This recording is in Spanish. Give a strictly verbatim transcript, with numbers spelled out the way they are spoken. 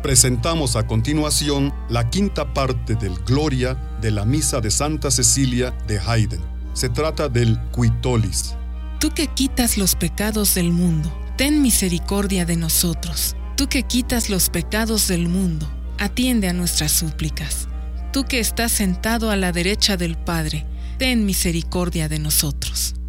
Presentamos a continuación la quinta parte del Gloria de la Misa de Santa Cecilia de Haydn. Se trata del Quitolis. Tú que quitas los pecados del mundo, ten misericordia de nosotros. Tú que quitas los pecados del mundo, atiende a nuestras súplicas. Tú que estás sentado a la derecha del Padre, ten misericordia de nosotros.